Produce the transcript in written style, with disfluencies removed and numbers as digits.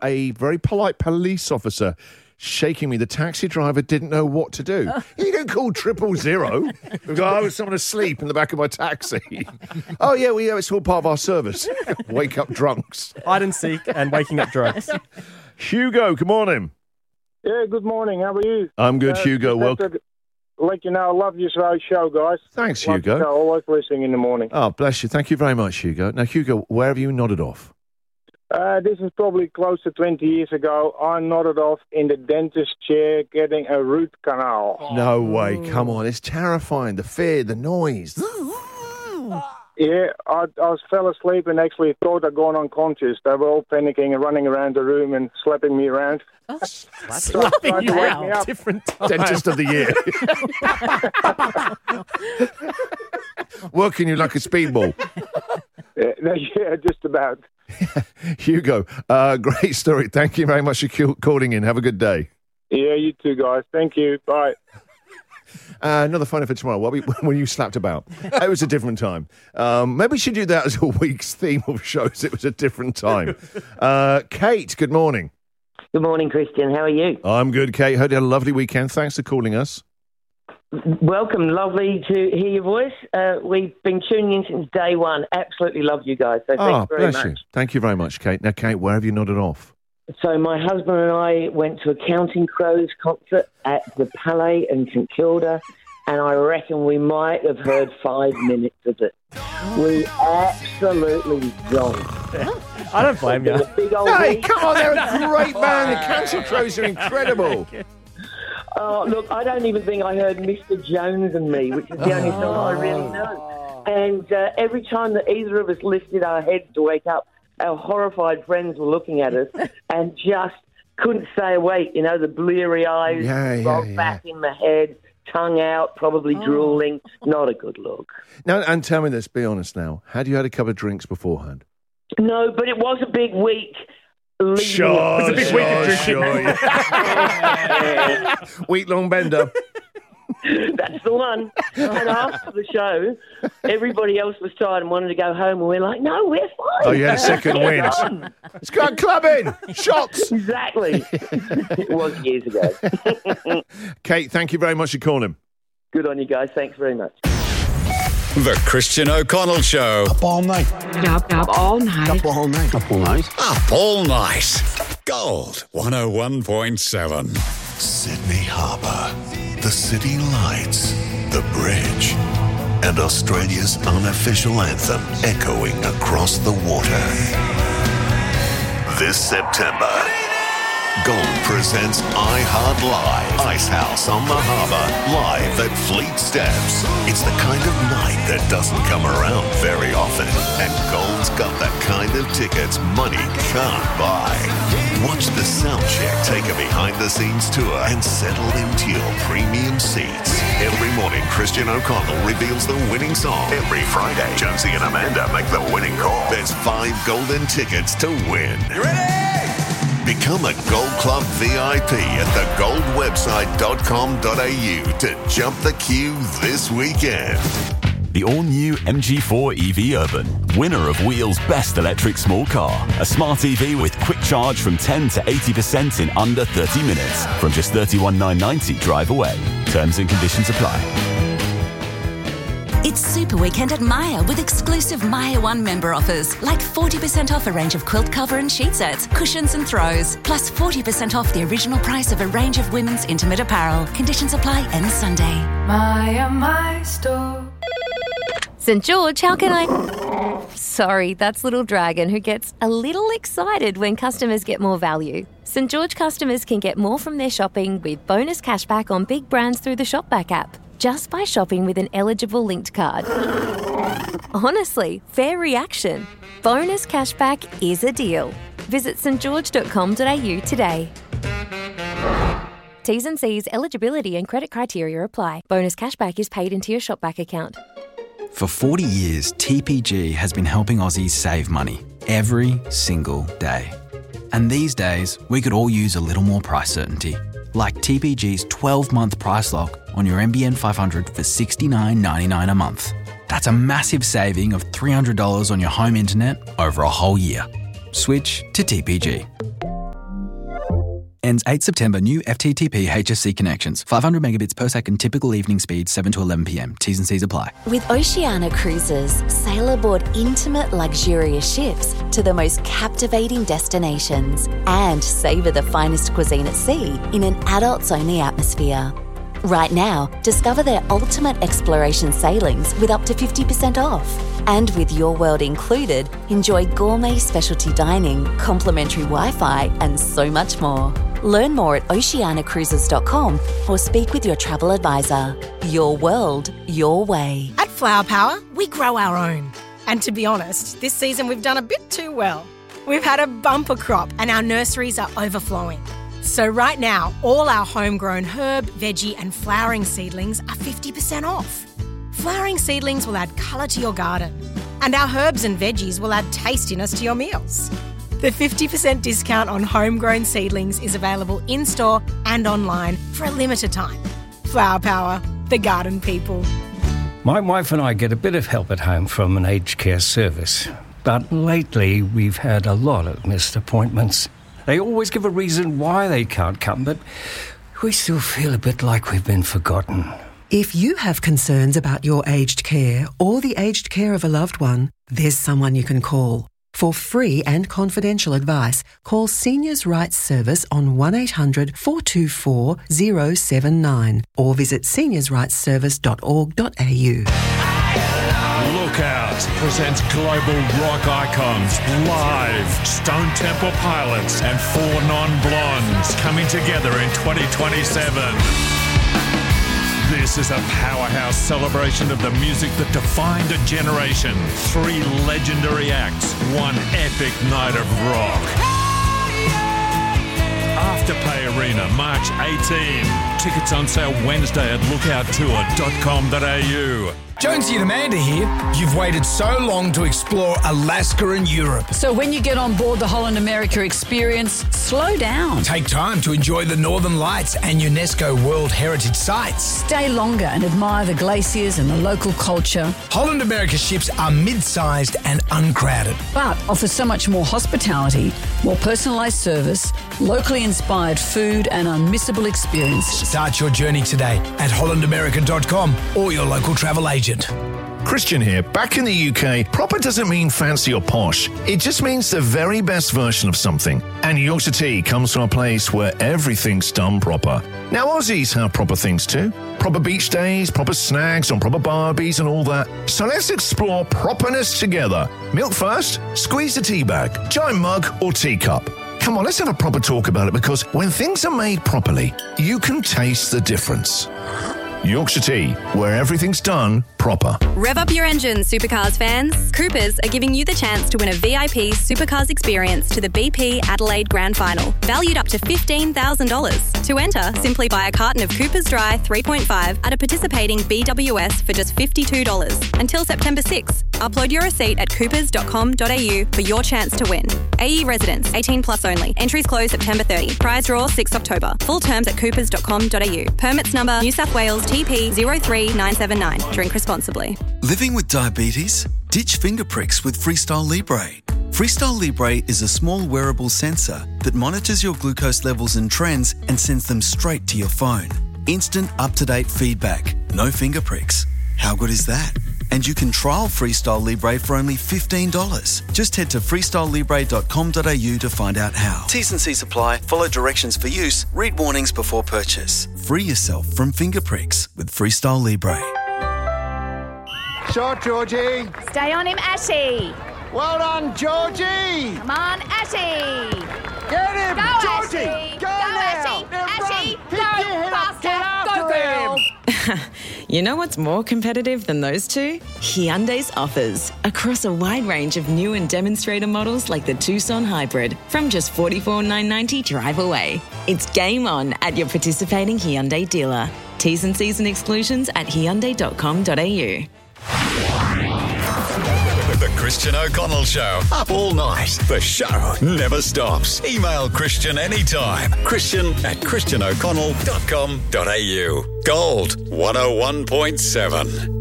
a very polite police officer shaking me. The taxi driver didn't know what to do. He didn't call 000. I was someone asleep in the back of my taxi. Oh, yeah, it's all part of our service. Wake up drunks. Hide and seek and waking up drunks. Hugo, good morning. Yeah, good morning. How are you? I'm good, Hugo. Welcome. Let you know, I love your show, guys. Thanks, Hugo. Always listening in the morning. Oh, bless you. Thank you very much, Hugo. Now, Hugo, where have you nodded off? This is probably close to 20 years ago. I nodded off in the dentist chair getting a root canal. No way. Come on. It's terrifying. The fear, the noise. Yeah, I fell asleep and actually thought I'd gone unconscious. They were all panicking and running around the room and slapping me around. Slapping you around. Different time. Dentist of the year. Working you like a speedball. Yeah, just about. Hugo, great story. Thank you very much for calling in. Have a good day. Yeah, you too, guys. Thank you. Bye. Another phone in for tomorrow. When you slapped about. It was a different time. Maybe we should do that as a week's theme of shows. It was a different time. Kate, good morning. Good morning, Christian. How are you? I'm good, Kate. Hope you had a lovely weekend. Thanks for calling us. Welcome. Lovely to hear your voice. We've been tuning in since day one. Absolutely love you guys. So thanks very much. You. Thank you very much, Kate. Now, Kate, where have you nodded off? So my husband and I went to a Counting Crows concert at the Palais in St Kilda, and I reckon we might have heard 5 minutes of it. We absolutely zonked. I don't blame you. Hey, come on, they're a great band. The Counting Crows are incredible. Oh, look, I don't even think I heard Mr. Jones and Me, which is the only song I really know. And every time that either of us lifted our heads to wake up, our horrified friends were looking at us and just couldn't stay awake. You know, the bleary eyes, rolled back in the head, tongue out, probably drooling. Not a good look. Now, and tell me this, be honest now. Had you had a couple of drinks beforehand? No, but it was a big week. Sure, it was a big week of drinking. Yeah. Week-long bender. That's the one. And after the show, everybody else was tired and wanted to go home, and we're like, no, we're fine. Oh, you had a second win. Let's go clubbing. Shots. Exactly. It was years ago. Kate, thank you very much for calling. Good on you guys. Thanks very much. The Christian O'Connell Show. Up all night. Up all night. Up all night. Up all night. Up all night. Gold 101.7. Sydney Harbour, the city lights, the bridge, and Australia's unofficial anthem echoing across the water. This September, Gold presents iHeart Live, Icehouse on the Harbour, live at Fleet Steps. It's the kind of night that doesn't come around very often, and Gold's got the kind of tickets money can't buy. Watch the Soundcheck take a behind-the-scenes tour and settle into your premium seats. Every morning, Christian O'Connell reveals the winning song. Every Friday, Jonesy and Amanda make the winning call. There's 5 golden tickets to win. You ready? Become a Gold Club VIP at thegoldwebsite.com.au to jump the queue this weekend. The all-new MG4 EV Urban, winner of Wheel's Best Electric Small Car. A smart EV with quick charge from 10 to 80% in under 30 minutes. From just $31,990 drive away. Terms and conditions apply. It's Super Weekend at Myer with exclusive Myer One member offers, like 40% off a range of quilt cover and sheet sets, cushions and throws, plus 40% off the original price of a range of women's intimate apparel. Conditions apply end Sunday. Myer, my store. St. George, how can I... Sorry, that's Little Dragon, who gets a little excited when customers get more value. St. George customers can get more from their shopping with bonus cashback on big brands through the Shopback app, just by shopping with an eligible linked card. Honestly, fair reaction. Bonus cashback is a deal. Visit stgeorge.com.au today. T's and C's, eligibility and credit criteria apply. Bonus cashback is paid into your Shopback account. For 40 years, TPG has been helping Aussies save money every single day. And these days, we could all use a little more price certainty. Like TPG's 12-month price lock on your NBN 500 for $69.99 a month. That's a massive saving of $300 on your home internet over a whole year. Switch to TPG. Ends 8 September. New FTTP HSC connections. 500 megabits per second. Typical evening speed 7 to 11 p.m. T's and C's apply. With Oceania Cruises, sail aboard intimate, luxurious ships to the most captivating destinations and savour the finest cuisine at sea in an adults-only atmosphere. Right now, discover their ultimate exploration sailings with up to 50% off. And with Your World included, enjoy gourmet specialty dining, complimentary Wi-Fi, and so much more. Learn more at oceanacruises.com or speak with your travel advisor. Your world, your way. At Flower Power, we grow our own. And to be honest, this season we've done a bit too well. We've had a bumper crop and our nurseries are overflowing. So right now, all our homegrown herb, veggie and flowering seedlings are 50% off. Flowering seedlings will add colour to your garden, and our herbs and veggies will add tastiness to your meals. The 50% discount on homegrown seedlings is available in-store and online for a limited time. Flower Power, the garden people. My wife and I get a bit of help at home from an aged care service, but lately we've had a lot of missed appointments. They always give a reason why they can't come, but we still feel a bit like we've been forgotten. If you have concerns about your aged care or the aged care of a loved one, there's someone you can call. For free and confidential advice, call Seniors' Rights Service on 1800 424 079 or visit seniorsrightsservice.org.au. Lookout presents global rock icons live. Stone Temple Pilots and 4 Non-Blondes coming together in 2027. This is a powerhouse celebration of the music that defined a generation. 3 legendary acts, 1 epic night of rock. Afterpay Arena, March 18. Tickets on sale Wednesday at lookouttour.com.au. Jonesy and Amanda here. You've waited so long to explore Alaska and Europe. So when you get on board the Holland America experience, slow down. Take time to enjoy the Northern Lights and UNESCO World Heritage Sites. Stay longer and admire the glaciers and the local culture. Holland America ships are mid-sized and uncrowded, but offer so much more hospitality, more personalised service, locally inspired food and unmissable experiences. Start your journey today at hollandamerica.com or your local travel agent. Christian here. Back in the UK, proper doesn't mean fancy or posh. It just means the very best version of something. And Yorkshire Tea comes from a place where everything's done proper. Now, Aussies have proper things too. Proper beach days, proper snags on proper barbies and all that. So let's explore properness together. Milk first, squeeze the tea bag, giant mug or teacup. Come on, let's have a proper talk about it, because when things are made properly, you can taste the difference. Yorkshire Tea, where everything's done proper. Rev up your engines, Supercars fans. Coopers are giving you the chance to win a VIP Supercars experience to the BP Adelaide Grand Final, valued up to $15,000. To enter, simply buy a carton of Coopers Dry 3.5 at a participating BWS for just $52. Until September 6. Upload your receipt at coopers.com.au for your chance to win. AE residents, 18 plus only. Entries close September 30. Prize draw 6 October. Full terms at coopers.com.au. Permits number New South Wales TP 03979. Drink responsibly. Living with diabetes? Ditch finger pricks with Freestyle Libre. Freestyle Libre is a small wearable sensor that monitors your glucose levels and trends and sends them straight to your phone. Instant, up-to-date feedback. No finger pricks. How good is that? And you can trial Freestyle Libre for only $15. Just head to freestylelibre.com.au to find out how. T's and C's apply. Follow directions for use. Read warnings before purchase. Free yourself from finger pricks with Freestyle Libre. Shot, Georgie. Stay on him, Ashy. Well done, Georgie. Come on, Ashy. Get him, Go, Georgie. Ashy. Go now. Ashy. Go faster. Go, girl. You know what's more competitive than those two? Hyundai's offers. Across a wide range of new and demonstrator models like the Tucson Hybrid from just $44,990 drive away. It's game on at your participating Hyundai dealer. T's and C's and exclusions at hyundai.com.au. The Christian O'Connell Show. Up all night. The show never stops. Email Christian anytime. Christian@christianoconnell.com.au. Gold 101.7.